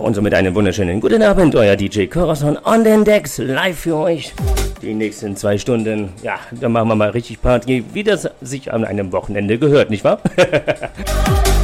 Und somit einen wunderschönen guten Abend, euer DJ Corazon on den Decks, live für euch. Die nächsten 2 Stunden, ja, dann machen wir mal richtig Party, wie das sich an einem Wochenende gehört, nicht wahr?